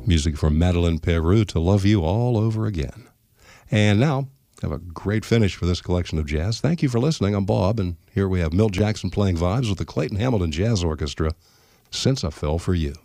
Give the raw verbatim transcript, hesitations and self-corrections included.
Music from Madeleine Peru, To Love You All Over Again. And now, have a great finish for this collection of jazz. Thank you for listening. I'm Bob, and here we have Milt Jackson playing vibes with the Clayton Hamilton Jazz Orchestra, Since I Fell for You.